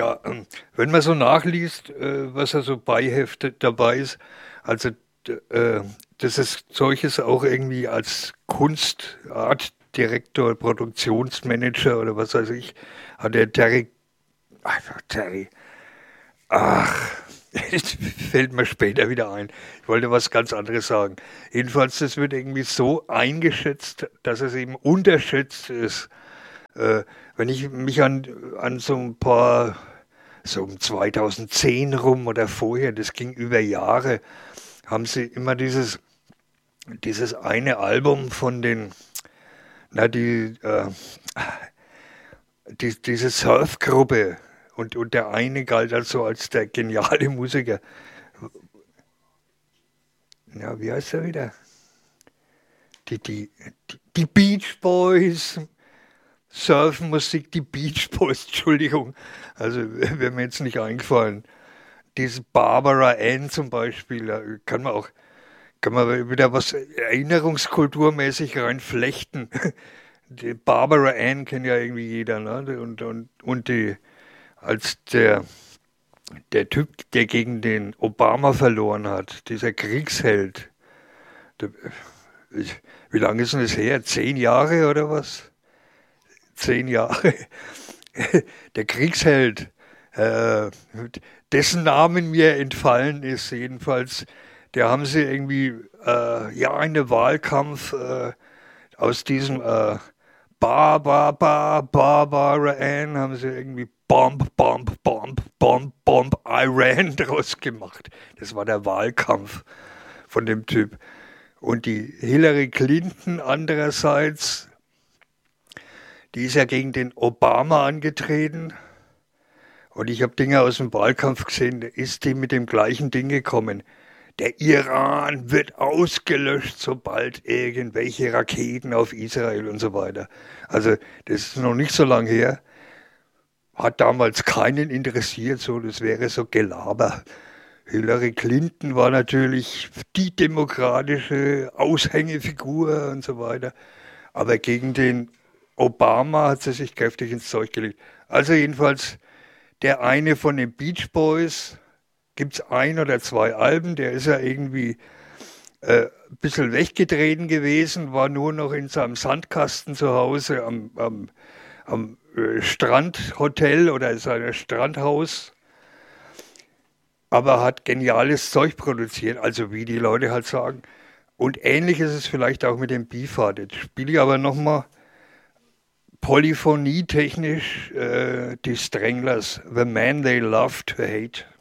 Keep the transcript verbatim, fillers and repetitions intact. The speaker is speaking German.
Ja, ähm, wenn man so nachliest, äh, was er so beiheftet dabei ist, also d- äh, das ist solches auch irgendwie als Kunstartdirektor, Produktionsmanager oder was weiß ich, hat der Terry, ach, Terry, ach, fällt mir später wieder ein. Ich wollte was ganz anderes sagen. Jedenfalls, das wird irgendwie so eingeschätzt, dass es eben unterschätzt ist. Äh, Wenn ich mich an, an so ein paar, so um zweitausendzehn rum oder vorher, das ging über Jahre, haben sie immer dieses, dieses eine Album von den, na, die, äh, die, diese Surfgruppe und, und der eine galt also als der geniale Musiker. Ja, wie heißt er wieder? Die, die, die, die Beach Boys. Surfmusik, die Beach Boys, Entschuldigung. Also wäre mir jetzt nicht eingefallen. Diese Barbara Ann zum Beispiel, da kann man auch, kann man wieder was erinnerungskulturmäßig reinflechten. Die Barbara Ann kennt ja irgendwie jeder, ne? Und, und, und die, als der, der Typ, der gegen den Obama verloren hat, dieser Kriegsheld, der, ich, wie lange ist denn das her? Zehn Jahre oder was? Zehn Jahre. Der Kriegsheld, äh, dessen Namen mir entfallen ist, jedenfalls, der haben sie irgendwie, äh, ja, einen Wahlkampf äh, aus diesem äh, Ba, Ba, Ba, Barbara Ann, haben sie irgendwie Bomb, Bomb, Bomb, Bomb, Bomb, Iran draus gemacht. Das war der Wahlkampf von dem Typ. Und die Hillary Clinton andererseits, die ist ja gegen den Obama angetreten. Und ich habe Dinge aus dem Wahlkampf gesehen, da ist die mit dem gleichen Ding gekommen. Der Iran wird ausgelöscht, sobald irgendwelche Raketen auf Israel und so weiter. Also das ist noch nicht so lange her. Hat damals keinen interessiert, so das wäre so Gelaber. Hillary Clinton war natürlich die demokratische Aushängefigur und so weiter. Aber gegen den Obama hat sie sich kräftig ins Zeug gelegt. Also jedenfalls der eine von den Beach Boys, gibt es ein oder zwei Alben, der ist ja irgendwie äh, ein bisschen weggetreten gewesen, war nur noch in seinem Sandkasten zu Hause am, am, am äh, Strandhotel oder seinem Strandhaus, aber hat geniales Zeug produziert, also wie die Leute halt sagen. Und ähnlich ist es vielleicht auch mit dem Beefheart. Jetzt spiele ich aber nochmal polyphonietechnisch äh, die Stranglers, The Man They Love to Hate.